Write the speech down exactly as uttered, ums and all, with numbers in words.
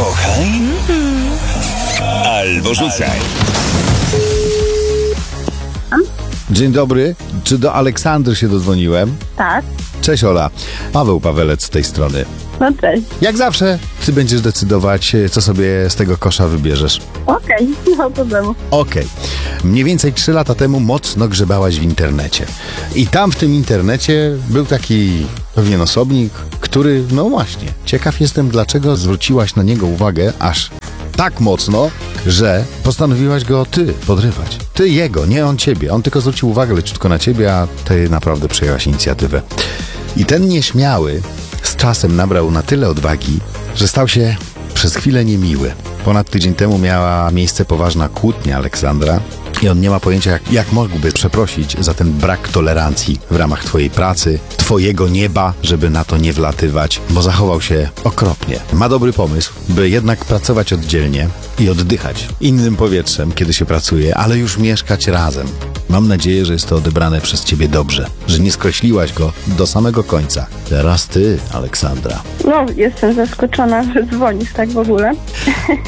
Kochaj albo rzucaj. Dzień dobry. Czy do Aleksandry się dodzwoniłem? Tak. Cześć Ola. Paweł Pawelec z tej strony. No cześć. Jak zawsze, ty będziesz decydować, co sobie z tego kosza wybierzesz. Okej, nie ma problemu. Okej. Mniej więcej trzy lata temu mocno grzebałaś w internecie. I tam w tym internecie był taki pewien osobnik, który, no właśnie, ciekaw jestem, dlaczego zwróciłaś na niego uwagę aż tak mocno, że postanowiłaś go ty podrywać. Ty jego, nie on ciebie. On tylko zwrócił uwagę leciutko na ciebie, a ty naprawdę przejęłaś inicjatywę. I ten nieśmiały z czasem nabrał na tyle odwagi, że stał się przez chwilę niemiły. Ponad tydzień temu miała miejsce poważna kłótnia Aleksandra i on nie ma pojęcia, jak, jak mógłby przeprosić za ten brak tolerancji w ramach twojej pracy, twojego nieba, żeby na to nie wlatywać, bo zachował się okropnie. Ma dobry pomysł, by jednak pracować oddzielnie i oddychać innym powietrzem, kiedy się pracuje, ale już mieszkać razem. Mam nadzieję, że jest to odebrane przez ciebie dobrze, że nie skreśliłaś go do samego końca. Teraz ty, Aleksandra. No, jestem zaskoczona, że dzwonisz tak w ogóle.